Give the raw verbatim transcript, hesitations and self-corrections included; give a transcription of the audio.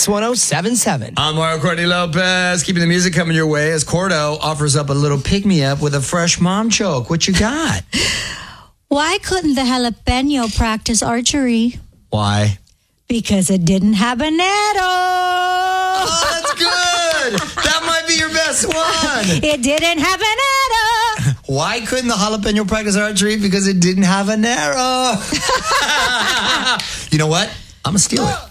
Mix one oh seven point seven. I'm Mario Courtney Lopez, keeping the music coming your way as Cordo offers up a little pick-me-up with a fresh mom joke. What you got? Why couldn't the jalapeno practice archery? Why? Because it didn't have an arrow. Oh, that's good. That might be your best one. It didn't have an arrow. Why couldn't the jalapeno practice archery? Because it didn't have an arrow. You know what? I'm going to steal it.